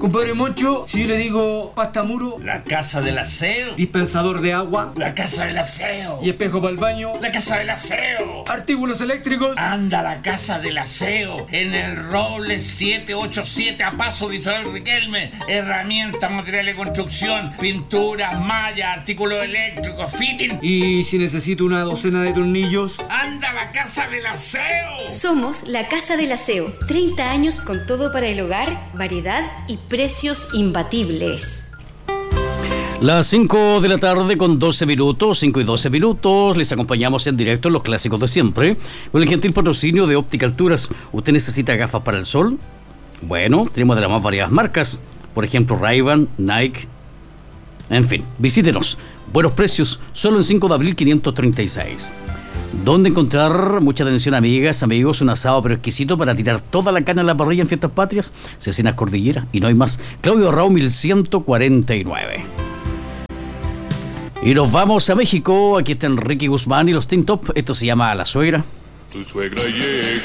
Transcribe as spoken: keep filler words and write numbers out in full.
Compadre Moncho, si yo le digo pasta muro, La casa del aseo. dispensador de agua La casa del aseo. y espejo para el baño, La casa del aseo. artículos eléctricos. Anda a la casa del aseo en el Roble siete ocho siete a paso de Isabel Riquelme. Herramientas, materiales de construcción, pinturas, mallas, artículos eléctricos, fitting. Y si necesito una docena de tornillos. Anda a la casa del aseo. Somos la Casa del Aseo. treinta años con todo para el hogar, variedad y precios imbatibles. Las cinco de la tarde con doce minutos, cinco y doce minutos, les acompañamos en directo en los clásicos de siempre, con el gentil patrocinio de Óptica Alturas. ¿Usted necesita gafas para el sol? Bueno, tenemos de las más variadas marcas, por ejemplo Ray-Ban, Nike, en fin, visítenos. Buenos precios, solo en cinco de abril quinientos treinta y seis. ¿Dónde encontrar? Mucha atención, amigas, amigos, un asado pero exquisito para tirar toda la carne a la parrilla en Fiestas Patrias, Cecinas Cordillera, y no hay más. Claudio Arrau mil ciento cuarenta y nueve. Y nos vamos a México. Aquí está Enrique Guzmán y los Tin Top. Esto se llama La Suegra. Tu suegra llega.